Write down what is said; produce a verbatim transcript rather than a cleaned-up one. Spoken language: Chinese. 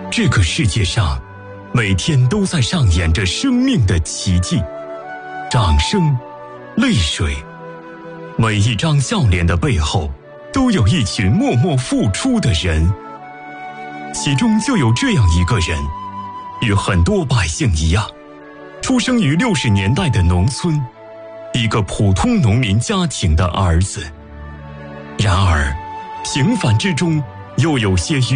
这个世界上每天都在上演着生命的奇迹，掌声，泪水，每一张笑脸的背后都有一群默默付出的人，其中就有这样一个人，与很多百姓一样，出生于六十年代的农村，一个普通农民家庭的儿子。然而平凡之中又有些